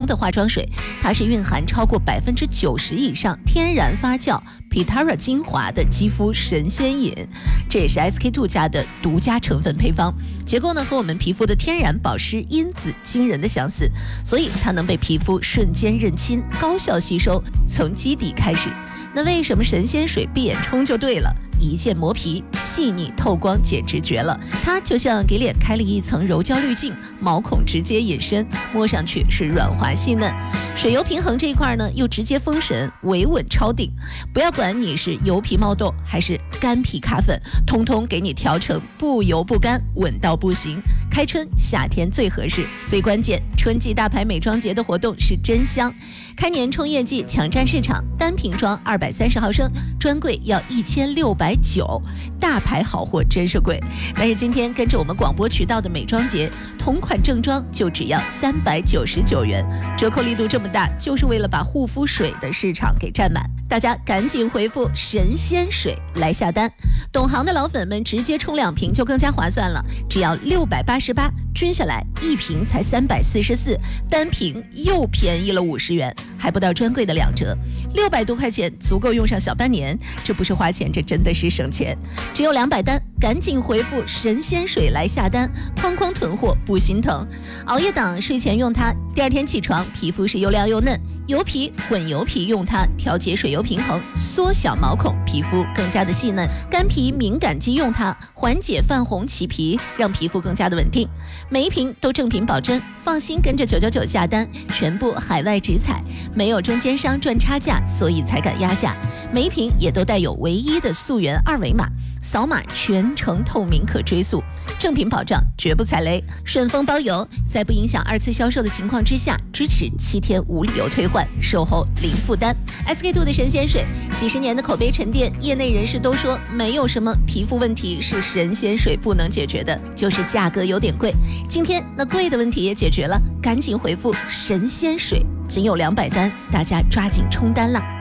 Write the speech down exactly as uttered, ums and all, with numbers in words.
的化妆水，它是蕴含超过百分之九十以上天然发酵 Pitara 精华的肌肤神仙饮，这也是 S K two 家的独家成分配方，结构呢和我们皮肤的天然保湿因子惊人的相似，所以它能被皮肤瞬间认亲，高效吸收，从基底开始。那为什么神仙水闭眼冲就对了？一键磨皮，细腻透光，简直绝了！它就像给脸开了一层柔焦滤镜，毛孔直接隐身，摸上去是软滑细嫩。水油平衡这一块呢，又直接封神，维稳超顶。不要管你是油皮冒痘还是干皮卡粉，通通给你调成不油不干，稳到不行。开春夏天最合适，最关键，春季大牌美妆节的活动是真香！开年冲业绩，抢占市场，单瓶装二百三十毫升，专柜要一千六百九，大牌好货真是贵。但是今天跟着我们广播渠道的美妆节，同款正装就只要三百九十九元，折扣力度这么大，就是为了把护肤水的市场给占满。大家赶紧回复神仙水来下单，懂行的老粉们直接冲两瓶就更加划算了，只要六百八十八，均下来一瓶才三百四十四，单瓶又便宜了五十元，还不到专柜的两折，六百多块钱足够用上小半年，这不是花钱，这真的是省钱。只有两百单，赶紧回复神仙水来下单，哐哐囤货不心疼。熬夜党睡前用它，第二天起床皮肤是又亮又嫩。油皮、混油皮用它调节水油平衡，缩小毛孔，皮肤更加的细嫩。干皮敏感肌用它缓解泛红起皮，让皮肤更加的稳定。每一瓶都正品保真，放心跟着九九九下单，全部海外直采，没有中间商赚差价，所以才敢压价。每一瓶也都带有唯一的溯源二维码，扫码全程透明可追溯，正品保障绝不踩雷，顺丰包邮，在不影响二次销售的情况之下，支持七天无理由退换，售后零负担。 S K two 的神仙水，几十年的口碑沉淀，业内人士都说没有什么皮肤问题是神仙水不能解决的，就是价格有点贵。今天那贵的问题也解决了，赶紧回复神仙水，仅有两百单，大家抓紧冲单了。